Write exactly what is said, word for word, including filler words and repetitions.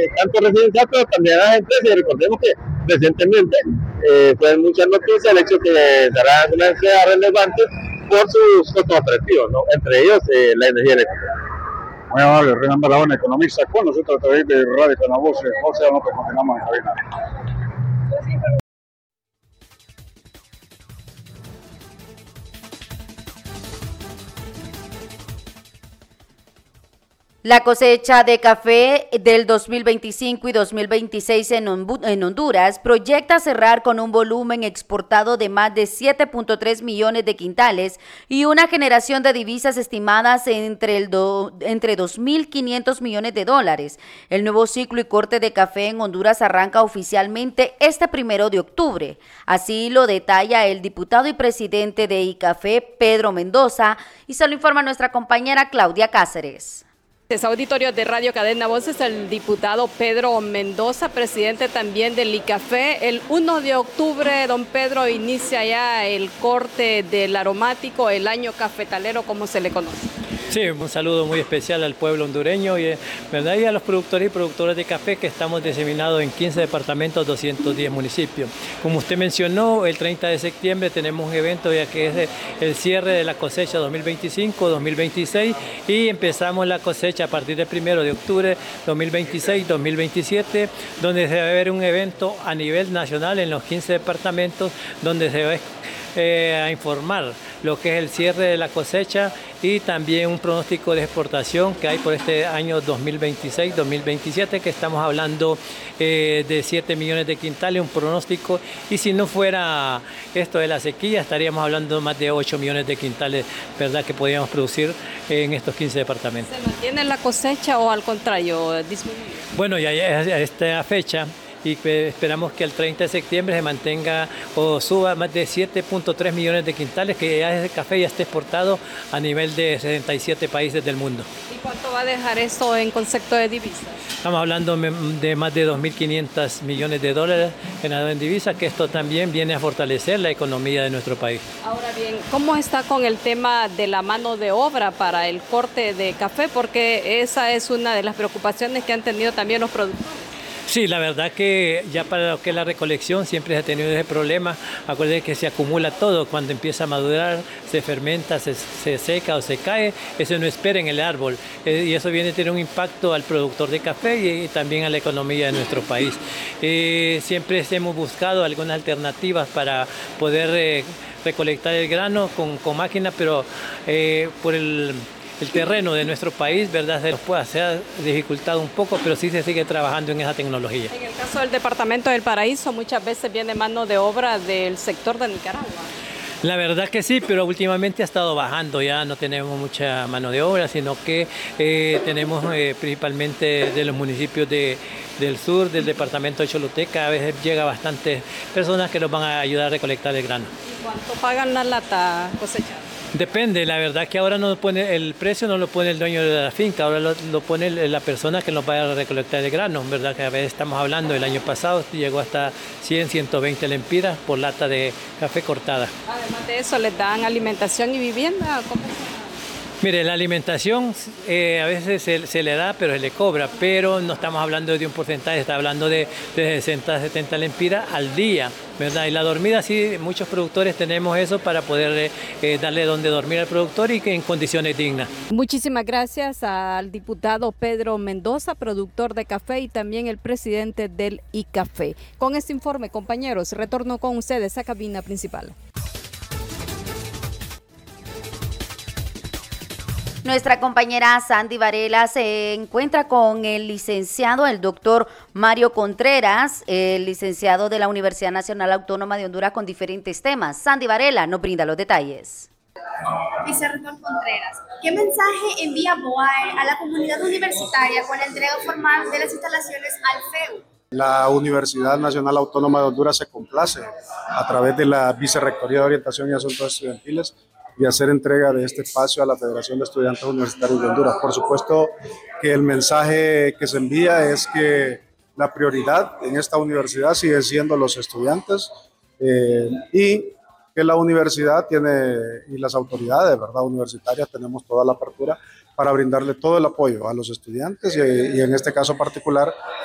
tanto residencial, pero también a las empresas. Y recordemos que recientemente eh, fue en muchas noticias el hecho que dará algunas empresas relevantes por sus costos atractivos, ¿no? Entre ellos eh, la energía eléctrica. Muy amable, Renan Barahona, economista con nosotros a través de Radio Canavoce. José, nosotros continuamos en cabina. La cosecha de café del dos mil veinticinco y dos mil veintiséis en Honduras proyecta cerrar con un volumen exportado de más de siete punto tres millones de quintales y una generación de divisas estimadas entre, el do, entre dos mil quinientos millones de dólares. El nuevo ciclo y corte de café en Honduras arranca oficialmente este primero de octubre. Así lo detalla el diputado y presidente de ICAFE, Pedro Mendoza, y se lo informa nuestra compañera Claudia Cáceres. Es auditorio de Radio Cadena Voces, el diputado Pedro Mendoza, presidente también del ICAFE. El primero de octubre, don Pedro, inicia ya el corte del aromático, el año cafetalero, como se le conoce. Sí, un saludo muy especial al pueblo hondureño y, ¿verdad? y a los productores y productoras de café que estamos diseminados en quince departamentos, doscientos diez municipios. Como usted mencionó, el treinta de septiembre tenemos un evento ya que es el cierre de la cosecha dos mil veinticinco dos mil veintiséis y empezamos la cosecha a partir del primero de octubre dos mil veintiséis dos mil veintisiete, donde se va a haber un evento a nivel nacional en los quince departamentos, donde se va a Eh, a informar lo que es el cierre de la cosecha y también un pronóstico de exportación que hay por este año dos mil veintiséis dos mil veintisiete, que estamos hablando eh, de siete millones de quintales, un pronóstico, y si no fuera esto de la sequía estaríamos hablando de más de ocho millones de quintales, ¿verdad?, que podríamos producir en estos quince departamentos. ¿Se mantiene la cosecha o al contrario disminuye? Bueno, ya a esta fecha y esperamos que el treinta de septiembre se mantenga o suba más de siete punto tres millones de quintales, que ya ese café ya esté exportado a nivel de sesenta y siete países del mundo. ¿Y cuánto va a dejar eso en concepto de divisas? Estamos hablando de más de dos mil quinientos millones de dólares generados en divisas, que esto también viene a fortalecer la economía de nuestro país. Ahora bien, ¿cómo está con el tema de la mano de obra para el corte de café? Porque esa es una de las preocupaciones que han tenido también los productores. Sí, la verdad que ya para lo que es la recolección siempre se ha tenido ese problema. Acuérdense que se acumula todo, cuando empieza a madurar, se fermenta, se, se seca o se cae, eso no espera en el árbol. Eh, y eso viene a tener un impacto al productor de café y, y también a la economía de nuestro país. Eh, siempre hemos buscado algunas alternativas para poder eh, recolectar el grano con, con máquinas, pero eh, por el... El terreno de nuestro país, ¿verdad?, se nos puede hacer dificultado un poco, pero sí se sigue trabajando en esa tecnología. En el caso del departamento del Paraíso, muchas veces viene mano de obra del sector de Nicaragua. La verdad que sí, pero últimamente ha estado bajando, ya no tenemos mucha mano de obra, sino que eh, tenemos eh, principalmente de los municipios de, del sur, del departamento de Choluteca, a veces llega bastantes personas que nos van a ayudar a recolectar el grano. ¿Y cuánto pagan la lata cosechada? Depende, la verdad que ahora no pone el precio, no lo pone el dueño de la finca, ahora lo, lo pone la persona que nos va a recolectar el grano, ¿verdad? Que a veces estamos hablando, el año pasado llegó hasta cien, ciento veinte lempiras por lata de café cortada. Además de eso, ¿les dan alimentación y vivienda? ¿Cómo? Mire, la alimentación eh, a veces se, se le da, pero se le cobra, pero no estamos hablando de un porcentaje, está hablando de, de sesenta, setenta lempiras al día, ¿verdad? Y la dormida, sí, muchos productores tenemos eso para poder eh, darle donde dormir al productor y que en condiciones dignas. Muchísimas gracias al diputado Pedro Mendoza, productor de café, y también el presidente del ICAFE. Con este informe, compañeros, retorno con ustedes a cabina principal. Nuestra compañera Sandy Varela se encuentra con el licenciado, el doctor Mario Contreras, el licenciado de la Universidad Nacional Autónoma de Honduras, con diferentes temas. Sandy Varela nos brinda los detalles. Vicerrector Contreras, ¿qué mensaje envía B O A E a la comunidad universitaria con la entrega formal de las instalaciones al F E U? La Universidad Nacional Autónoma de Honduras se complace a través de la Vicerrectoría de Orientación y Asuntos Estudiantiles y hacer entrega de este espacio a la Federación de Estudiantes Universitarios de Honduras. Por supuesto que el mensaje que se envía es que la prioridad en esta universidad sigue siendo los estudiantes eh, y que la universidad tiene, y las autoridades, ¿verdad?, universitarias, tenemos toda la apertura para brindarle todo el apoyo a los estudiantes y, y en este caso particular